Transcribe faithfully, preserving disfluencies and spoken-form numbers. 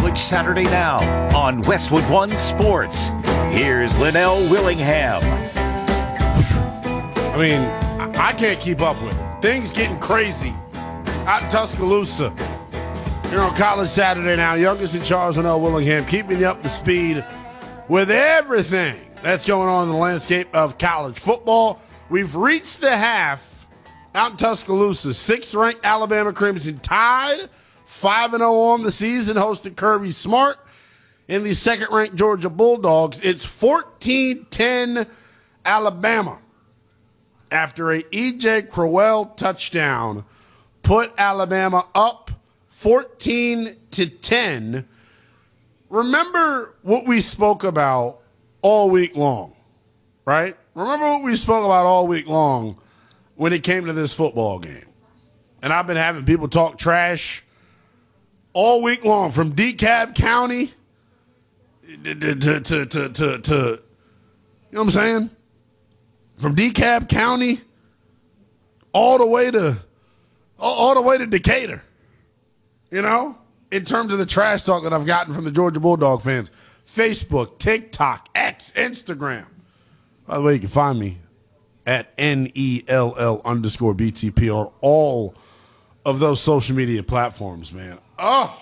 College Saturday Now on Westwood One Sports. Here's Linnell Willingham. I mean, I can't keep up with it. Things getting crazy out in Tuscaloosa. Here on College Saturday Now, youngest in Charles Linnell Willingham, keeping you up to speed with everything that's going on in the landscape of college football. We've reached the half out in Tuscaloosa. Sixth-ranked Alabama Crimson tied five and oh on the season, hosting Kirby Smart. In the second-ranked Georgia Bulldogs, it's fourteen ten Alabama after a E J Crowell touchdown put Alabama up fourteen to ten. Remember what we spoke about all week long, right? Remember what we spoke about all week long when it came to this football game. And I've been having people talk trash all week long, from DeKalb County to, to, to, to, to, to you know what I'm saying? From DeKalb County all the way to all, all the way to Decatur. You know, in terms of the trash talk that I've gotten from the Georgia Bulldog fans. Facebook, TikTok, X, Instagram. By the way, you can find me at N E L L underscore B T P on all of those social media platforms, man. Oh,